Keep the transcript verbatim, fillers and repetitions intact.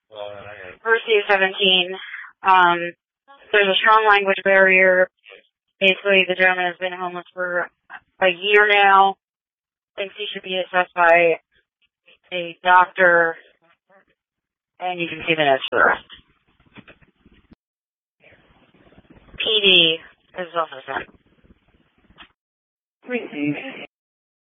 Percy seventeen. Um, there's a strong language barrier. Basically, the gentleman has been homeless for a year now. Thinks he should be assessed by a doctor. And you can see the notes for the rest. P D is also sent. Received.